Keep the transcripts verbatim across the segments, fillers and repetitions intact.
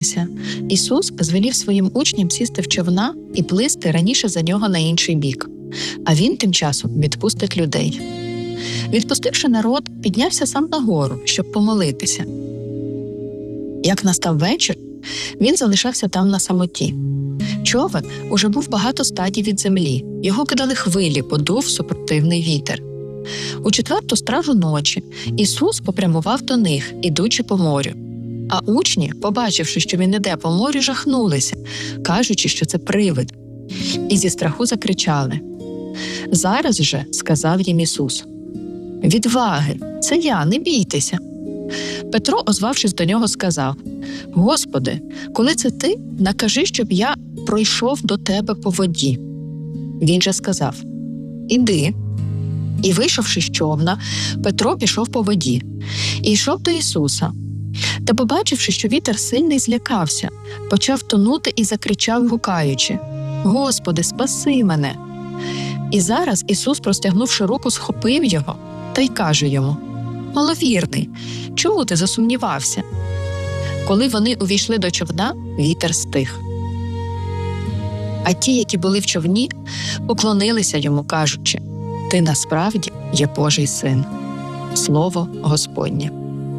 Ісус звелів своїм учням сісти в човна і плисти раніше за нього на інший бік, а він тим часом відпустить людей. Відпустивши народ, піднявся сам на гору, щоб помолитися. Як настав вечір, він залишався там на самоті. Човен уже був багато стадій від землі, його кидали хвилі, подув супротивний вітер. У четверту стражу ночі Ісус попрямував до них, ідучи по морю. А учні, побачивши, що він іде по морю, жахнулися, кажучи, що це привид. І зі страху закричали. «Зараз же», – сказав їм Ісус, – «відваги, це я, не бійтеся». Петро, озвавшись до нього, сказав: «Господи, коли це ти, накажи, щоб я пройшов до тебе по воді». Він же сказав: «Іди». І, вийшовши з човна, Петро пішов по воді і йшов до Ісуса. Та, побачивши, що вітер сильний, злякався, почав тонути і закричав, гукаючи: «Господи, спаси мене!» І зараз Ісус, простягнувши руку, схопив його та й каже йому: «Маловірний, чому ти засумнівався?» Коли вони увійшли до човна, вітер стих. А ті, які були в човні, поклонилися йому, кажучи: «Ти насправді є Божий син». Слово Господнє.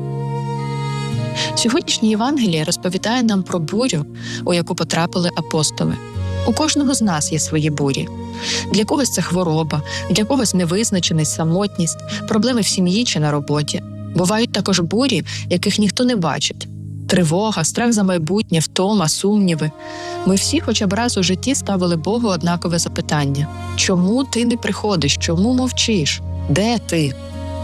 Сьогоднішнє Євангеліє розповідає нам про бурю, у яку потрапили апостоли. У кожного з нас є свої бурі. Для когось це хвороба, для когось невизначеність, самотність, проблеми в сім'ї чи на роботі. Бувають також бурі, яких ніхто не бачить. Тривога, страх за майбутнє, втома, сумніви. Ми всі хоча б раз у житті ставили Богу однакове запитання: «Чому ти не приходиш? Чому мовчиш? Де ти?»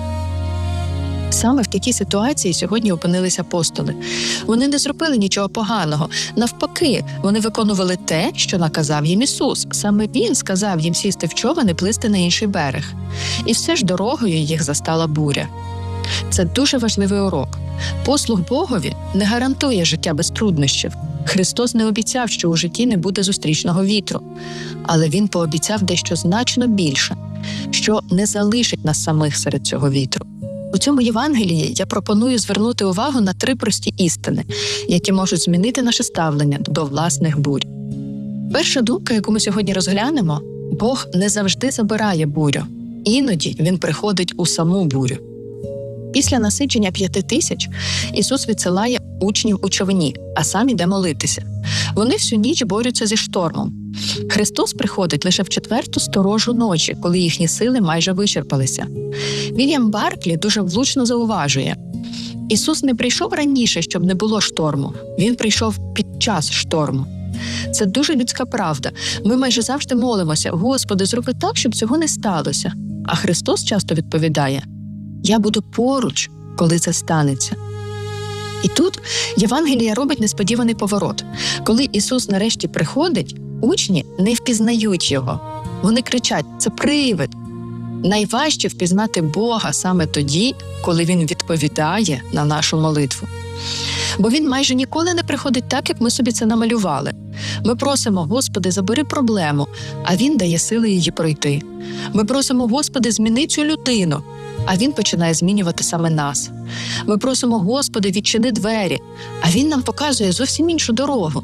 Саме в такій ситуації сьогодні опинились апостоли. Вони не зробили нічого поганого. Навпаки, вони виконували те, що наказав їм Ісус. Саме Він сказав їм сісти в човен і плисти на інший берег. І все ж дорогою їх застала буря. Це дуже важливий урок. Послуг Богові не гарантує життя без труднощів. Христос не обіцяв, що у житті не буде зустрічного вітру. Але Він пообіцяв дещо значно більше, що не залишить нас самих серед цього вітру. У цьому Євангелії я пропоную звернути увагу на три прості істини, які можуть змінити наше ставлення до власних бурь. Перша думка, яку ми сьогодні розглянемо – Бог не завжди забирає бурю. Іноді Він приходить у саму бурю. Після насичення п'яти тисяч Ісус відсилає учнів у човні, а сам іде молитися. Вони всю ніч борються зі штормом. Христос приходить лише в четверту сторожу ночі, коли їхні сили майже вичерпалися. Вільям Барклі дуже влучно зауважує: Ісус не прийшов раніше, щоб не було шторму. Він прийшов під час шторму. Це дуже людська правда. Ми майже завжди молимося: «Господи, зроби так, щоб цього не сталося». А Христос часто відповідає: «Я буду поруч, коли це станеться». І тут Євангеліє робить несподіваний поворот. Коли Ісус нарешті приходить, учні не впізнають Його. Вони кричать: «Це привид!» Найважче впізнати Бога саме тоді, коли Він відповідає на нашу молитву. Бо Він майже ніколи не приходить так, як ми собі це намалювали. Ми просимо: «Господи, забери проблему», а Він дає сили її пройти. Ми просимо: «Господи, зміни цю людину», а Він починає змінювати саме нас. Ми просимо: «Господи, відчини двері», а Він нам показує зовсім іншу дорогу.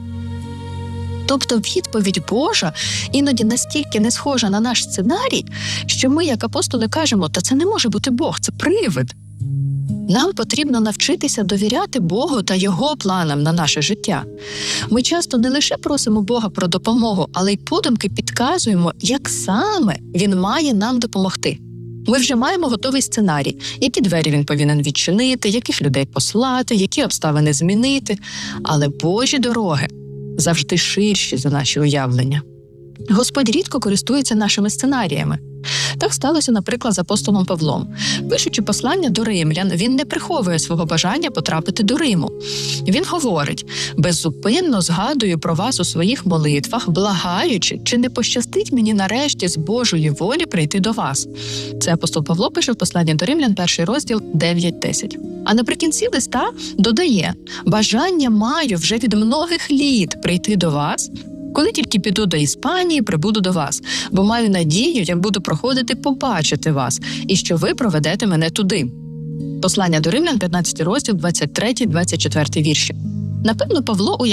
Тобто відповідь Божа іноді настільки не схожа на наш сценарій, що ми, як апостоли, кажемо: «Та це не може бути Бог, це привид». Нам потрібно навчитися довіряти Богу та Його планам на наше життя. Ми часто не лише просимо Бога про допомогу, але й подумки підказуємо, як саме Він має нам допомогти. Ми вже маємо готовий сценарій, які двері Він повинен відчинити, яких людей послати, які обставини змінити. Але Божі дороги завжди ширші за наші уявлення. Господь рідко користується нашими сценаріями. Так сталося, наприклад, з апостолом Павлом. Пишучи послання до римлян, він не приховує свого бажання потрапити до Риму. Він говорить: «Беззупинно згадую про вас у своїх молитвах, благаючи, чи не пощастить мені нарешті з Божої волі прийти до вас». Це апостол Павло пише в посланні до римлян, перший розділ, дев'ять десять. А наприкінці листа додає: «Бажання маю вже від многих літ прийти до вас, коли тільки піду до Іспанії, прибуду до вас, бо маю надію, як буду проходити, побачити вас, і що ви проведете мене туди». Послання до римлян, п'ятнадцятий розділ, двадцять третій двадцять четвертий вірші. Напевно, Павло